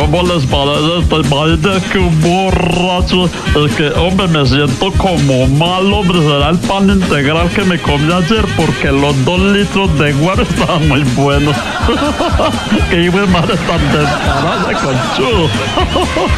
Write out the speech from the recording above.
¿cómo les parece este baile? Que un borracho. Es que, hombre, me siento como mal, hombre. Será el pan integral que me comí ayer porque los 2 litros de guaro estaban muy buenos. Que iba madre tan descarada, conchudo.